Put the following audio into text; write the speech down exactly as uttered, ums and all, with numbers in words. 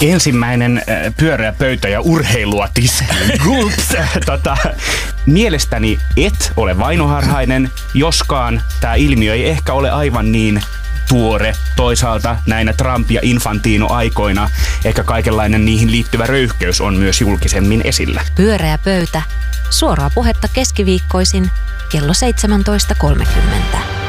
Ensimmäinen äh, pyöreä pöytä ja urheilua tiskiin. Gulps! tota, mielestäni et ole vainoharhainen, joskaan tämä ilmiö ei ehkä ole aivan niin tuore. Toisaalta näinä Trump- ja Infantino-aikoina ehkä kaikenlainen niihin liittyvä röyhkeys on myös julkisemmin esillä. Pyöreä pöytä. Suoraa puhetta keskiviikkoisin kello seitsemäntoista kolmekymmentä.